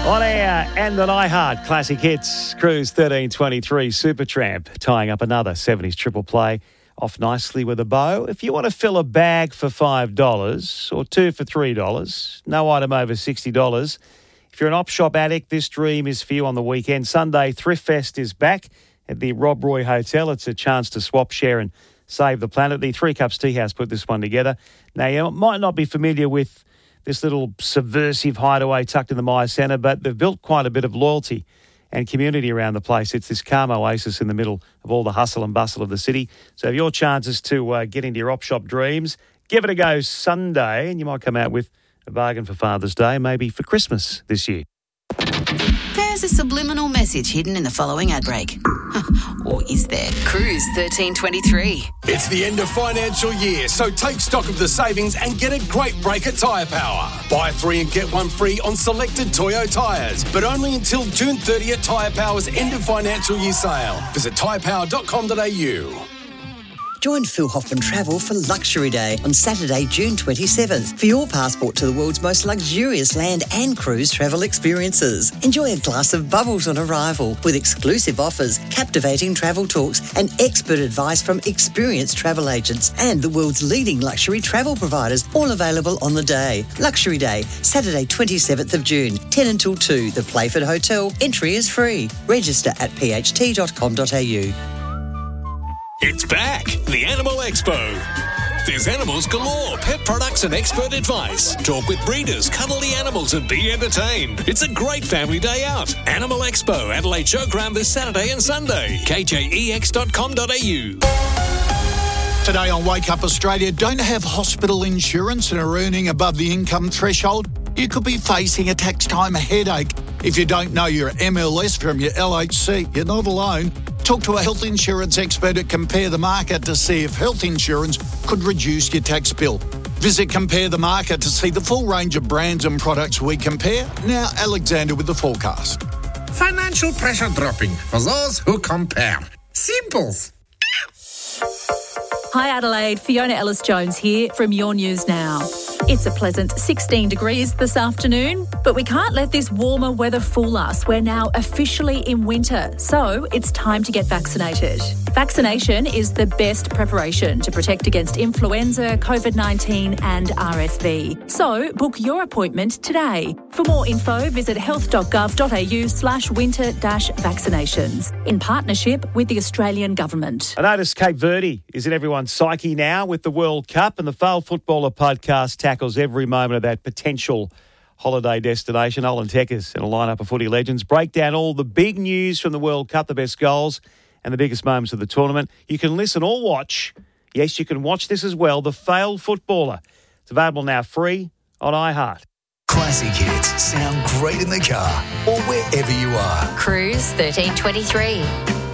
On air and on iHeart, classic hits, Cruise 1323 Supertramp, tying up another 70s triple play, off nicely with a bow. If you want to fill a bag for $5 or two for $3, no item over $60. If you're an op shop addict, this dream is for you on the weekend. Sunday, Thrift Fest is back at the Rob Roy Hotel. It's a chance to swap, share and save the planet. The Three Cups Tea House put this one together. Now, you might not be familiar with this little subversive hideaway tucked in the Myer Centre, but they've built quite a bit of loyalty and community around the place. It's this calm oasis in the middle of all the hustle and bustle of the city. So if your chances to get into your op shop dreams, give it a go Sunday, and you might come out with a bargain for Father's Day, maybe for Christmas this year. There's a subliminal message hidden in the following ad break. Or is there? Cruise 1323. It's the end of financial year, so take stock of the savings and get a great break at Tyre Power. Buy 3 and get 1 free on selected Toyo tyres, but only until June 30th, Tyre Power's end of financial year sale. Visit tyrepower.com.au. Join Phil Hoffman Travel for Luxury Day on Saturday, June 27th for your passport to the world's most luxurious land and cruise travel experiences. Enjoy a glass of bubbles on arrival with exclusive offers, captivating travel talks and expert advice from experienced travel agents and the world's leading luxury travel providers, all available on the day. Luxury Day, Saturday 27th of June, 10 until 2, the Playford Hotel. Entry is free. Register at pht.com.au. It's back, the Animal Expo. There's animals galore, pet products and expert advice. Talk with breeders, cuddle the animals and be entertained. It's a great family day out. Animal Expo, Adelaide Showground this Saturday and Sunday. kjex.com.au. Today on Wake Up Australia, don't have hospital insurance and are earning above the income threshold? You could be facing a tax time headache. If you don't know your MLS from your LHC, you're not alone. Talk to a health insurance expert at Compare the Market to see if health insurance could reduce your tax bill. Visit Compare the Market to see the full range of brands and products we compare. Now, Alexander with the forecast. Financial pressure dropping for those who compare. Simples. Hi Adelaide, Fiona Ellis-Jones here from Your News Now. It's a pleasant 16 degrees this afternoon, but we can't let this warmer weather fool us. We're now officially in winter, so it's time to get vaccinated. Vaccination is the best preparation to protect against influenza, COVID-19 and RSV. So book your appointment today. For more info, visit health.gov.au/winter-vaccinations in partnership with the Australian Government. I noticed Cape Verde is in everyone's psyche now with the World Cup, and the Fail Footballer podcast tackles every moment of that potential holiday destination. Olin Teckers and a lineup of footy legends break down all the big news from the World Cup, the best goals and the biggest moments of the tournament. You can listen or watch. Yes, you can watch this as well. The Fail Footballer. It's available now free on iHeart. Classic hits sound great in the car or wherever you are. Cruise 1323.